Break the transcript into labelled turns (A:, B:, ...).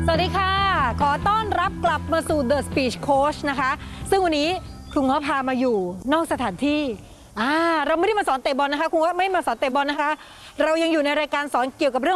A: สวัสดีค่ะขอต้อนรับกลับมาสู่ The Speech Coach นะคะซึ่งวันนี้ครูง้อพามาอยู่นอกสถานที่เราไม่ได้มาสอนเตะบอลนะคะครูง้อไม่มาสอนเตะบอลนะคะเรายังอยู่ในรายการสอนเกี่ยวกับเรื่อง